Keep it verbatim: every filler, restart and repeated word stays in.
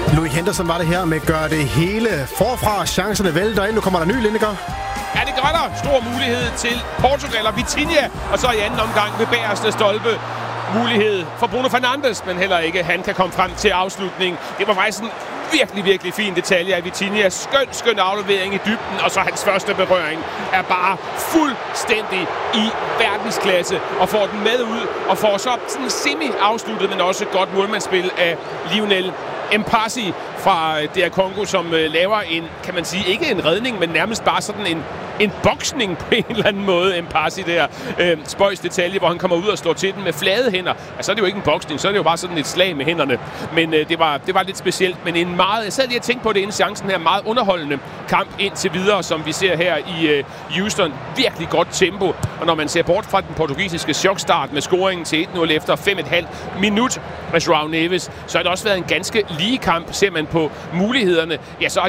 Louis Henderson var det her med gør det hele forfra. Chancerne vælter ind. Nu kommer der ny, Lindegaard. Ja, det gør der. Stor mulighed til Portugal og Vitinha. Og så i anden omgang ved bagerste stolpe mulighed for Bruno Fernandes, men heller ikke han kan komme frem til afslutning. Det var faktisk en virkelig, virkelig fin detalje af Vitinha. Skøn, skøn aflevering i dybden, og så hans første berøring er bare fuldstændig i verdensklasse og får den med ud og får så sådan semi-afsluttet, men også godt målmandsspil af Lionel Mpassi fra D R Congo, som øh, laver en, kan man sige, ikke en redning, men nærmest bare sådan en, en boksning på en eller anden måde. Mpassi der, øh, spøjs detalje, hvor han kommer ud og slår til den med flade hænder. Altså, så er det jo ikke en boksning, så er det jo bare sådan et slag med hænderne. Men øh, det, var, det var lidt specielt, men en meget, jeg sad lige og tænkte på det inden chancen her, meget underholdende kamp indtil videre, som vi ser her i øh, Houston. Virkelig godt tempo, og når man ser bort fra den portugisiske chokstart med scoringen til et nul efter fem komma fem minut med João Neves, så har det også været en ganske lige kamp. Ser man på mulighederne, ja, så har